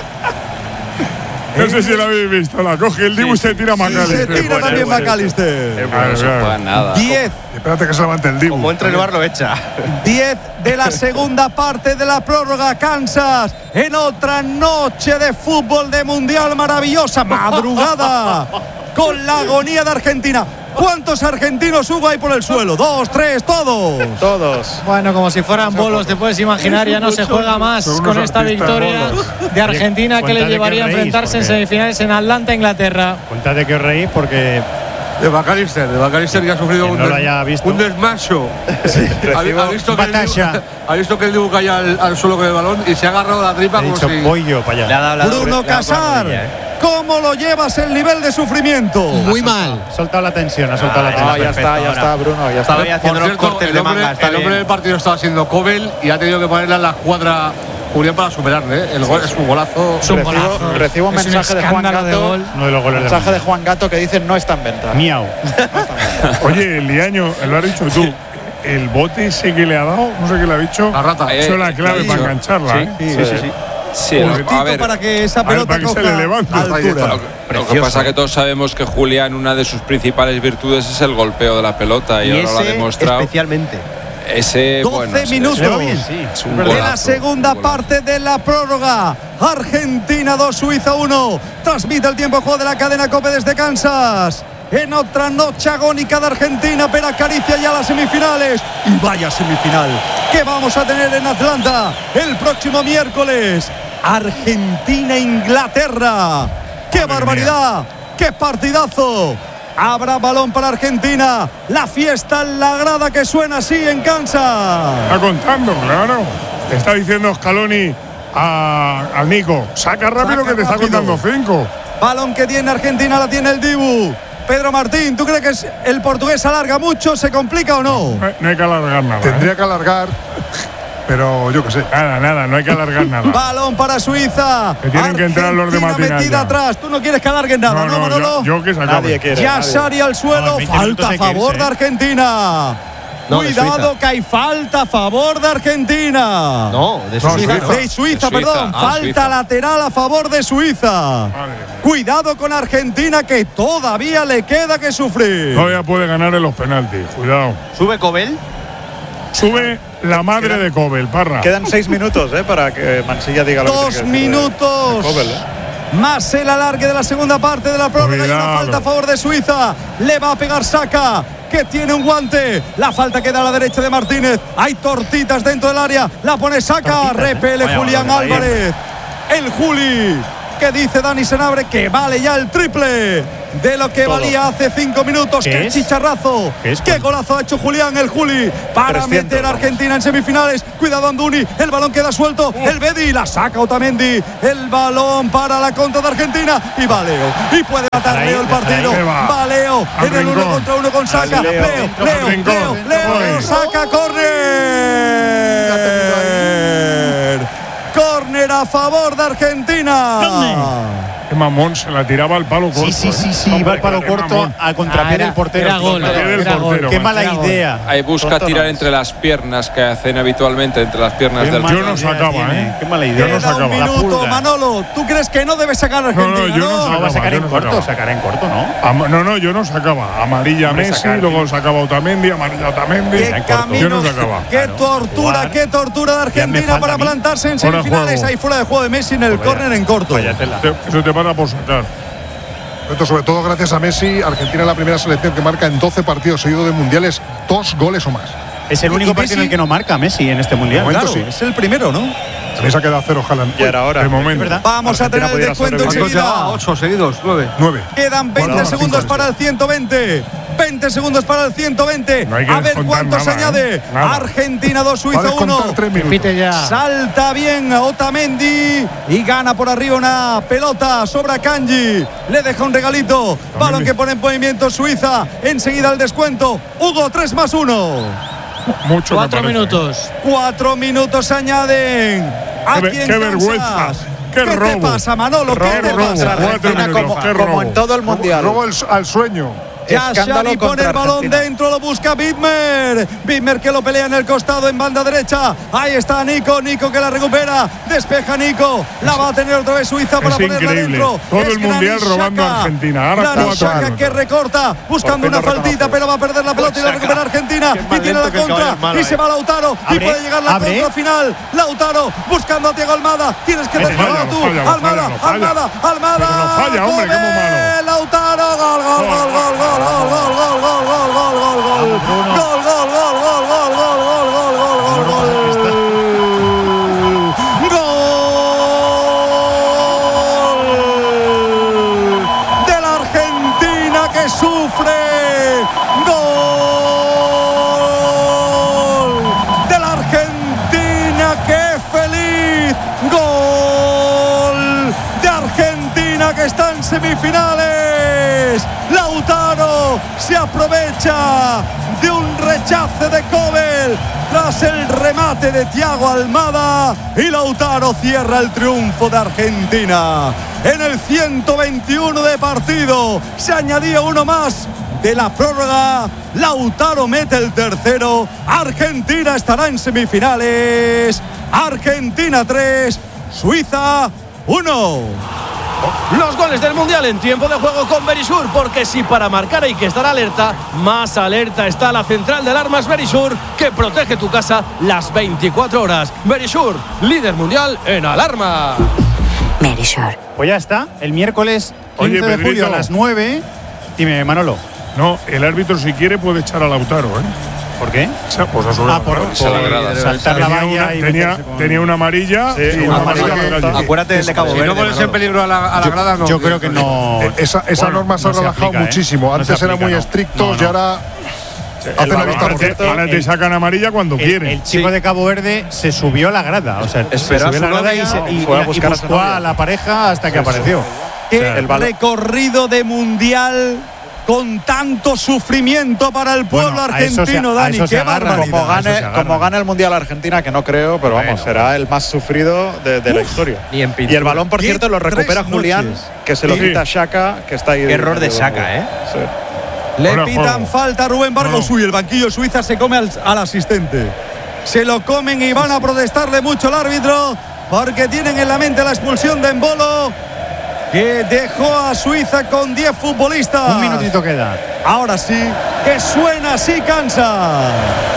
No sé si lo habéis visto. La coge el Dibu y se tira Y se McAllister. tira también McAllister. Bueno, no se claro. juega nada. diez. Espérate que se levante el Dibu. Como entra el bar lo echa. diez de la segunda parte de la prórroga. Kansas en otra noche de fútbol de mundial maravillosa. Madrugada con la agonía de Argentina. ¿Cuántos argentinos, Hugo, hay por el suelo? ¿Dos, tres, todos? Todos. Bueno, como si fueran bolos, te puedes imaginar, ya no se juega más Son unos con esta artistas victoria bolos. de Argentina que le Cuéntale que llevaría a reís, enfrentarse en porque- semifinales en Atlanta, Inglaterra. Cuéntate que os reís porque De McAllister, de McAllister que ha sufrido Quien un, no lo des- haya visto. un desmayo. ha, ha visto que el batalla. Dibu- ha visto que el Dibu caía al, al suelo con el balón y se ha agarrado la tripa he como dicho, si. voy yo para Le ha allá. dado la Bruno le ha dado la Casar, rodilla, ¿eh? ¿cómo lo llevas el nivel de sufrimiento? Muy mal. Ha soltado la tensión, ha soltado la Ah, tensión. Ah, ya perfecto, está, ya ahora. está, Bruno, ya está. Estaba ahí haciendo Por los cierto, cortes el de hombre, manga. Está el hombre bien. del partido estaba siendo Kobel y ha tenido que ponerle a la cuadra Julián para superarle. ¿eh? El gol es un golazo. Es un Recibo, golazo. recibo un Es un mensaje de Juan escándalo de Gato. gol. Uno de los goles del Mensaje de Juan Gato que dice no está en venta. Miau. Oye, Liaño, lo has dicho tú. El bote ese que le ha dado, no sé qué le ha dicho. La rata. Eh, Eso es la clave sí, para sí. engancharla. Sí. ¿eh? Sí, sí, sí. Sí, lo- a Justito ver, para que esa a ver, pelota para que se coja le levante. altura. lo, lo que pasa es que todos sabemos que Julián, una de sus principales virtudes es el golpeo de la pelota y, Y ahora lo ha ese demostrado. especialmente. Ese, doce bueno, es- minutos. es- Le va bien, sí. es un De la golazo, segunda un golazo. parte de la prórroga. Argentina dos, Suiza uno. Transmite el tiempo de juego de la cadena COPE desde Kansas. En otra noche agónica de Argentina, pero acaricia ya las semifinales. Y vaya semifinal que vamos a tener en Atlanta el próximo miércoles. Argentina-Inglaterra. ¡Qué Madre barbaridad! ¡Qué partidazo! Habrá balón para Argentina. La fiesta en la grada que suena así en Kansas. Está contando, claro. Está diciendo Scaloni a, al Nico. Saca rápido Saca que te está rápido. contando cinco. Balón que tiene Argentina, la tiene el Dibu. Pedro Martín, ¿tú crees que es- el portugués alarga mucho? ¿Se complica o no? No, no hay que alargar nada. ¿eh? Tendría que alargar, pero yo qué sé. Nada, nada, no hay que alargar nada. Balón para Suiza. Que tienen que entrar los de Argentina Matinal metida ya. atrás. Tú no quieres que alarguen nada, ¿no, no, Manolo? yo, yo que se acabe. Nadie quiere. Ya nadie. Sari al suelo. No, en veinte minutos Falta a hay que favor irse, de ¿eh? Argentina. No, de Cuidado Suiza. que hay falta a favor de Argentina. No, de No, Suiza. Suiza. De Suiza, De Suiza, perdón. ah, falta Suiza. lateral a favor de Suiza. Madre mía. Cuidado con Argentina que todavía le queda que sufrir. Todavía puede ganar en los penaltis. Cuidado. Sube Cobel. Sube la madre de Kobel, Parra. Quedan seis minutos eh, para que Mansilla diga lo que Dos tiene que decir de- minutos. de Kobel, eh. Más el alargue de la segunda parte de la prórroga y una Cuidado. falta a favor de Suiza. Le va a pegar Saka, que tiene un guante. La falta queda a la derecha de Martínez. Hay tortitas dentro del área. La pone Saka. Tortitas, ¿eh? Repele Vaya Julián balón, vaya. Álvarez. El Juli. que dice Dani Senabre que vale ya el triple de lo que Todo. valía hace cinco minutos. ¿Qué ¡Qué es? chicharrazo! ¿Qué es? ¡Qué golazo ha hecho Julián el Juli para trescientos, meter a Argentina en semifinales! Cuidado Anduni, el balón queda suelto, el Bedi la saca Otamendi, el balón para la contra de Argentina y va Leo. Y puede matar Dejar ahí, Leo el dejar partido. ahí. Va. Va Leo Al en el uno rincón. contra uno con Saka. Leo. Leo, Dentro, Leo, al Leo, rincón. Leo, Leo, Voy. saca córner. Córner a favor de Argentina. Qué mamón, se la tiraba al palo corto. Sí, sí, sí, ¿eh? sí, Hombre, va al palo qué corto mamón. al contrapié Ah, era- del portero. era gol, Contrapié del era gol. portero, Qué macho. mala Era gol. idea. Ahí busca Tonto no tirar es. entre las piernas que hacen habitualmente, entre las piernas Qué del mala Yo no idea sacaba, tiene, ¿eh? Qué mala Yo idea. no Queda un sacaba. minuto, pulga. Manolo. ¿Tú crees que no debe sacar a No, no, Argentina? yo no No, va a sacaba, sacar yo en no corto, sacaba. sacará en corto, ¿no? Am- no, no, yo no sacaba. Amarilla Hombre, Messi, sacar, luego tío. sacaba Otamendi, amarilla Otamendi. Qué en corto. camino, Yo no sacaba. qué Claro, tortura, jugar. qué tortura de Ya me Argentina falta para a mí. plantarse en Fuera de semifinales. juego. Ahí fuera de juego de Messi en el Vaya. córner en corto. Vaya tela. Te- Eso te para por sacar. Esto sobre todo gracias a Messi. Argentina es la primera selección que marca en doce partidos seguidos de mundiales dos goles o más. Es el Y- único y partido en Messi- el que no marca Messi en este mundial. momento Claro, sí. es el primero, ¿no? También se ha quedado cero Haaland. Y era ahora. De momento. ¿verdad? Vamos a Argentina tener el pudiera descuento sobrevivir. ¿Cuántos lleva? enseguida. ¿Ocho seguidos? ¿Nueve? nueve. Quedan veinte Bueno, segundos cinco para el ciento veinte. veinte segundos para el ciento veinte. No hay que A ver descontar cuánto se nada, añade. ¿eh? Nada. Argentina dos, Va a Suiza descontar uno. tres minutos. Repite ya. Salta bien a Otamendi y gana por arriba una pelota sobre a Kanji. Le deja un regalito. Balón que pone en movimiento Suiza. Enseguida el descuento. Hugo, tres más uno. Mucho me Cuatro parece. minutos. Cuatro minutos se añaden. Aquí Qué, en qué Kansas. vergüenza. Qué, ¿Qué robo. te pasa, Manolo? ¿Qué Qué te robo. pasa? Cuatro Argentina minutos. como, Qué como robo. en todo el mundial. Robo al, al sueño. Ya Escándalo Xavi pone contra el balón Argentina. dentro, lo busca Bitmer. Bitmer que lo pelea en el costado en banda derecha. Ahí está Nico, Nico que la recupera. Despeja Nico. La va a tener otra vez Suiza para Es ponerla increíble. dentro. Todo Es el mundial Granit robando a Xhaka. Argentina. Ahora Granit cuatro Xhaka minutos. que recorta, buscando Por fin una lo faltita, reconoce. pero va a perder la pelota y la Xhaka. recupera Argentina. Que es más Y tiene la lento que el caballo contra. malo, Y se eh. va Lautaro. Y Abre, puede llegar la abre. contra final. Lautaro buscando a Thiago Almada. Tienes que Falla, terminarlo no tú. falla, no Almada, falla, no falla. Almada, Almada. Pero no falla, hombre, qué muy malo. Kobe, Lautaro, gol, gol, gol, gol, gol, gol, gol, gol, gol, gol, gol, gol, gol, gol, gol, Vamos, Bruno. gol, gol, gol, gol, gol, gol, gol, gol, gol, gol de la Argentina que sufre, gol de la Argentina que es feliz, gol de Argentina que está en semifinales. Lautaro se aprovecha de un rechace de Kobel tras el remate de Thiago Almada y Lautaro cierra el triunfo de Argentina. En el ciento veintiuno de partido se añadía uno más de la prórroga. Lautaro mete el tercero. Argentina estará en semifinales. Argentina tres, Suiza uno. Los goles del Mundial en tiempo de juego con Verisur, porque si para marcar hay que estar alerta, más alerta está la central de alarmas Verisur, que protege tu casa las veinticuatro horas. Verisur, líder mundial en alarma. Verisur. Pues ya está, el miércoles Oye, quince de julio Pedrito. a las nueve. Dime, Manolo. No, el árbitro si quiere puede echar a Lautaro, ¿eh? ¿Por qué? O sea, pues a su Ah, por, grada. Se la grada. por saltar la Tenía valla una, y tenía, meterse con- tenía una amarilla Sí, y una una amarilla amarilla en la calle. Acuérdate del de Cabo Si Verde. no pones en Manolo. peligro a la, a la grada, no. Yo creo que no. Eh, Esa, esa Bueno, norma se ha no se relajado aplica, ¿eh? muchísimo. No se Antes eran aplica, muy no. estrictos No, y no. ahora El hacen la balón, vista Ahora te, gorda. ahora te el- sacan amarilla cuando El, quieren. el chico de Cabo Verde se subió a la grada. O sea, se Esperó a subió a la su grada y, novia, se, y, fue a y buscar a su buscó a, novia. la pareja hasta que apareció. Qué sea, el balón- recorrido de mundial con tanto sufrimiento para el pueblo Bueno, a eso se- argentino, a Dani. eso se Qué agarran. barbaridad. Como Eso se gane, agarra. como gane el Mundial Argentina, que no creo, pero vamos, Bueno. será el más sufrido de, de la historia. Ni en Y pintura. el balón, por Qué cierto, lo recupera tres Julián, noches. que se lo Sí. quita a Xhaka, que está ahí. Qué error de medio Xhaka, del ¿eh? juego. Sí. Le Fuera pitan juego. falta a Rubén Vargas. No. Uy, el banquillo Suiza se come al, al asistente. Se lo comen y van a protestarle mucho al árbitro porque tienen en la mente la expulsión de Embolo, que dejó a Suiza con diez futbolistas. Un minutito queda. Ahora sí, que suena así Kansas.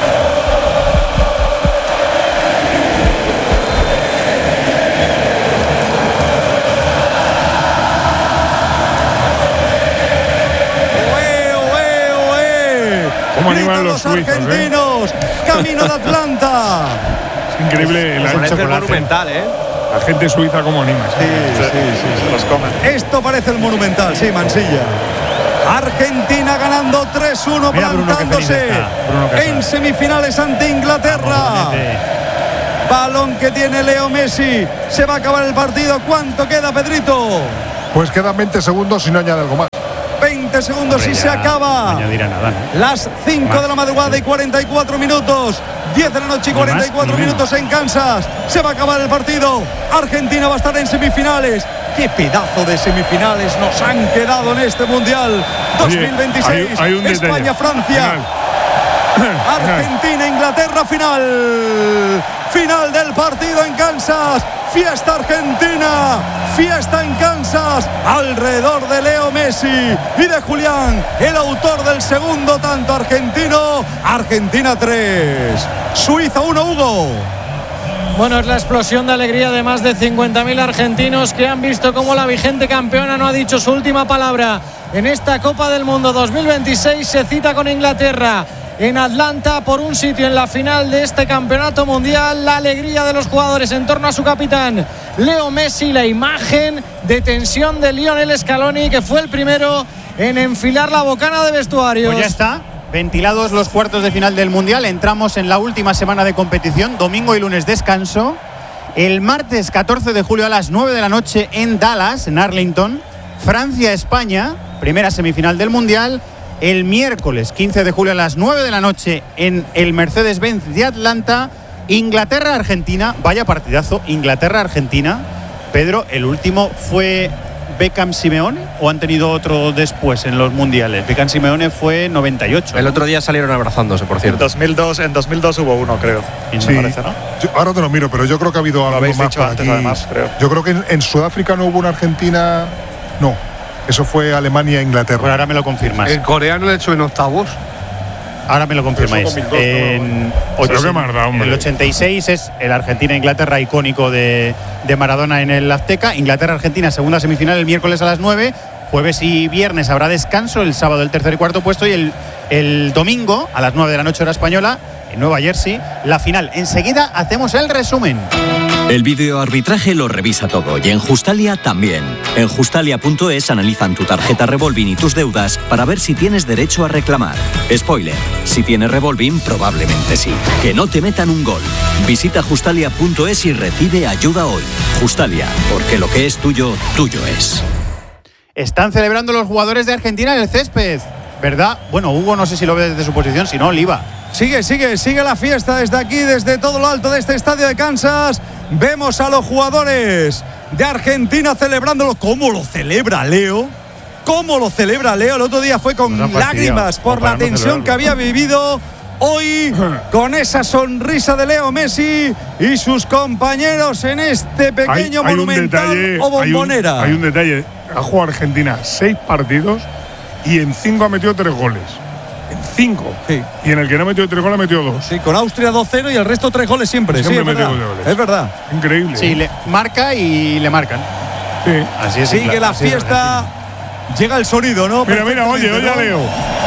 Oe, oe, oe. ¿Cómo Gritan animan los los suizos, eh? argentinos. Camino de Atlanta. Es increíble el Parece chocolate. monumental, ¿eh? La gente suiza como anima. Sí, sí, sí, se los comen. Esto parece el Monumental, sí, Mansilla. Argentina ganando tres uno, Mira, Bruno, plantándose en semifinales ante Inglaterra. Vamos, balón que tiene Leo Messi. Se va a acabar el partido. ¿Cuánto queda, Pedrito? Pues quedan veinte segundos si no añade algo más. veinte segundos Hombre, y se acaba. No añadirá nada, ¿no? Las cinco Más. de la madrugada y cuarenta y cuatro minutos. diez de la noche y Ni cuarenta y cuatro más, ni minutos en Kansas. Se va a acabar el partido. Argentina va a estar en semifinales. ¡Qué pedazo de semifinales nos han quedado en este Mundial dos mil veintiséis! Oye, hay, hay un España-Francia. Argentina-Inglaterra final. Final del partido en Kansas. Fiesta argentina. Fiesta en Kansas. Alrededor de Leo Messi y de Julián, el autor del segundo tanto argentino. Argentina tres. Suiza uno, Hugo. Bueno, es la explosión de alegría de más de cincuenta mil argentinos que han visto cómo la vigente campeona no ha dicho su última palabra en esta Copa del Mundo dos mil veintiséis. Se cita con Inglaterra en Atlanta por un sitio en la final de este campeonato mundial. La alegría de los jugadores en torno a su capitán Leo Messi, la imagen de tensión de Lionel Scaloni, que fue el primero en enfilar la bocana de vestuarios. Pues ya está, ventilados los cuartos de final del mundial. Entramos en la última semana de competición, domingo y lunes descanso. El martes catorce de julio a las nueve de la noche en Dallas, en Arlington, Francia-España, primera semifinal del mundial. El miércoles quince de julio a las nueve de la noche en el Mercedes-Benz de Atlanta, Inglaterra-Argentina. Vaya partidazo, Inglaterra-Argentina. Pedro, ¿el último fue Beckham-Simeone o han tenido otro después en los mundiales? Beckham-Simeone fue noventa y ocho. El otro día salieron abrazándose, por cierto. En dos mil dos, en dos mil dos hubo uno, creo. Y Sí. me parece, ¿no? Yo ahora te lo miro, pero yo creo que ha habido algo habéis más dicho por antes, aquí. además, creo. Yo creo que en, en Sudáfrica no hubo una Argentina. No, eso fue Alemania-Inglaterra. Bueno, ahora me lo confirmas. El coreano le echó en octavos. Ahora me lo confirmáis. Eso dos mil dos, En Pero och- qué más da, hombre. el ochenta y seis es el Argentina-Inglaterra icónico de, de Maradona en el Azteca. Inglaterra-Argentina, segunda semifinal el miércoles a las nueve. Jueves y viernes habrá descanso. El sábado el tercer y cuarto puesto. Y el, el domingo a las nueve de la noche hora española, en Nueva Jersey, la final. Enseguida hacemos el resumen. El videoarbitraje lo revisa todo y en Justalia también. En Justalia punto es analizan tu tarjeta Revolving y tus deudas para ver si tienes derecho a reclamar. Spoiler, si tienes Revolving probablemente sí. Que no te metan un gol. Visita Justalia punto es y recibe ayuda hoy. Justalia, porque lo que es tuyo, tuyo es. Están celebrando los jugadores de Argentina en el césped, ¿verdad? Bueno, Hugo no sé si lo ve desde su posición, si no, Oliva. Sigue, sigue, sigue la fiesta desde aquí, desde todo lo alto de este estadio de Kansas. Vemos a los jugadores de Argentina celebrándolo. ¿Cómo lo celebra Leo? ¿Cómo lo celebra Leo? El otro día fue con Nos han fastidiado, lágrimas por para la no tensión celebrarlo. que había vivido. Hoy, con esa sonrisa de Leo Messi y sus compañeros en este pequeño hay, hay un monumental detalle, o bombonera. Hay un, hay un detalle. Ha jugado Argentina seis partidos y en cinco ha metido tres goles. En cinco. Sí. Y en el que no ha metido tres goles ha metido dos. Sí, con Austria dos cero y el resto tres goles siempre. Siempre sí, es mete verdad. goles. Es verdad. Increíble. Sí, le marca y le marcan. Sí. Así es. Sigue la así es fiesta. Llega el sonido, ¿no? Mira, mira, oye, oye a Perfectamente, Leo.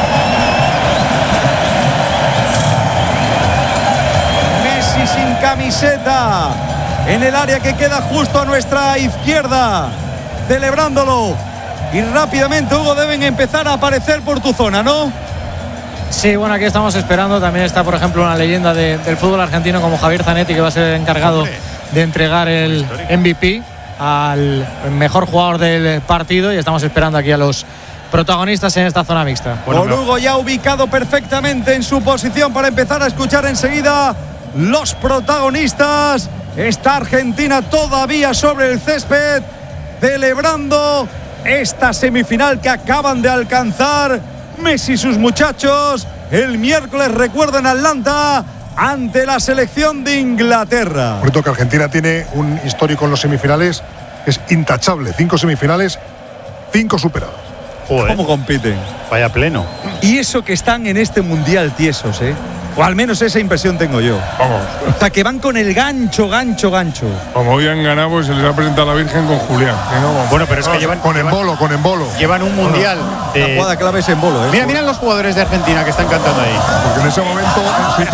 Messi sin camiseta en el área que queda justo a nuestra izquierda, celebrándolo. Y rápidamente, Hugo, deben empezar a aparecer por tu zona, ¿no? Sí, bueno, aquí estamos esperando. También está, por ejemplo, una leyenda de- del fútbol argentino como Javier Zanetti, que va a ser el encargado Hombre. de entregar el M V P al mejor jugador del partido. Y estamos esperando aquí a los protagonistas en esta zona mixta. Bueno, Con no. Hugo ya ubicado perfectamente en su posición para empezar a escuchar enseguida los protagonistas. Está Argentina todavía sobre el césped, celebrando esta semifinal que acaban de alcanzar Messi y sus muchachos. El miércoles, recuerda, en Atlanta, ante la selección de Inglaterra. Por cierto, que Argentina tiene un histórico en los semifinales, es intachable. Cinco semifinales, cinco superadas. Joder, ¿Cómo compiten? vaya pleno. Y eso que están en este mundial tiesos, ¿eh? O al menos esa impresión tengo yo. Vamos. O sea, que van con el gancho, gancho, gancho. Como hoy han ganado, pues se les ha presentado la Virgen con Julián. Que no, Bueno, pero es que llevan, Con llevan, embolo, con embolo. llevan un mundial. La de- jugada clave es en bolo, ¿eh? Mira, mira los jugadores de Argentina que están cantando ahí. Porque en ese momento en su